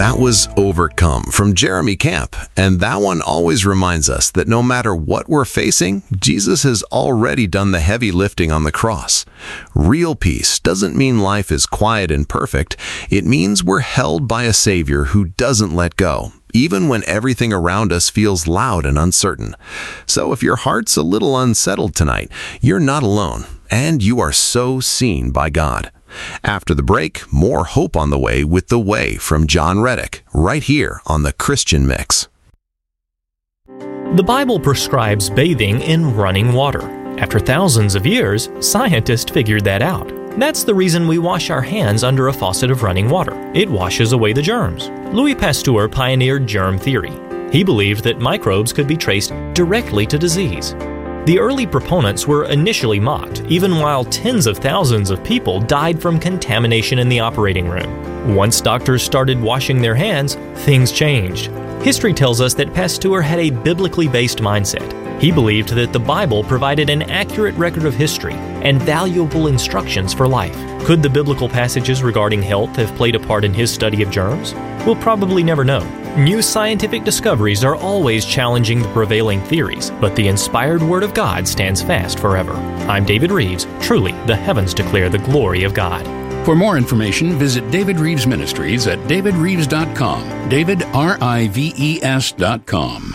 That was Overcome from Jeremy Camp, and that one always reminds us that no matter what we're facing, Jesus has already done the heavy lifting on the cross. Real peace doesn't mean life is quiet and perfect. It means we're held by a Savior who doesn't let go, even when everything around us feels loud and uncertain. So if your heart's a little unsettled tonight, you're not alone, and you are so seen by God. After the break, more hope on the way with The Way from John Reddick, right here on The Christian Mix. The Bible prescribes bathing in running water. After thousands of years, scientists figured that out. That's the reason we wash our hands under a faucet of running water. It washes away the germs. Louis Pasteur pioneered germ theory. He believed that microbes could be traced directly to disease. The early proponents were initially mocked, even while tens of thousands of people died from contamination in the operating room. Once doctors started washing their hands, things changed. History tells us that Pasteur had a biblically based mindset. He believed that the Bible provided an accurate record of history and valuable instructions for life. Could the biblical passages regarding health have played a part in his study of germs? We'll probably never know. New scientific discoveries are always challenging the prevailing theories, but the inspired Word of God stands fast forever. I'm David Reeves. Truly, the heavens declare the glory of God. For more information, visit David Reeves Ministries at davidreeves.com. DavidRives.com.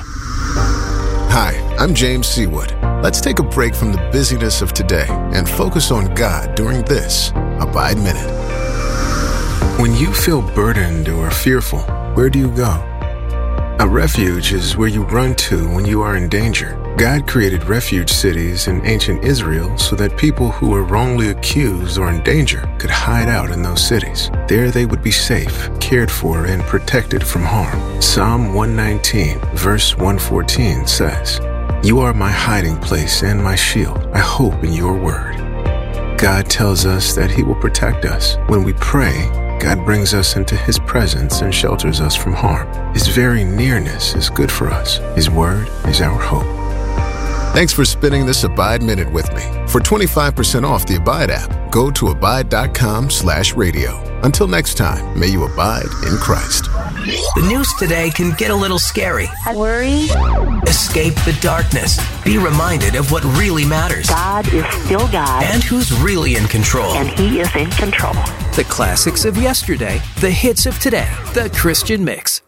Hi, I'm James Seawood. Let's take a break from the busyness of today and focus on God during this Abide Minute. When you feel burdened or fearful, where do you go? A refuge is where you run to when you are in danger. God created refuge cities in ancient Israel so that people who were wrongly accused or in danger could hide out in those cities. There they would be safe, cared for, and protected from harm. Psalm 119, verse 114 says, "You are my hiding place and my shield. I hope in your word." God tells us that He will protect us. When we pray, God brings us into His presence and shelters us from harm. His very nearness is good for us. His word is our hope. Thanks for spending this Abide Minute with me. For 25% off the Abide app, go to abide.com/radio. Until next time, may you abide in Christ. The news today can get a little scary. I worry. Escape the darkness. Be reminded of what really matters. God is still God. And who's really in control. And He is in control. The classics of yesterday, the hits of today. The Christian Mix.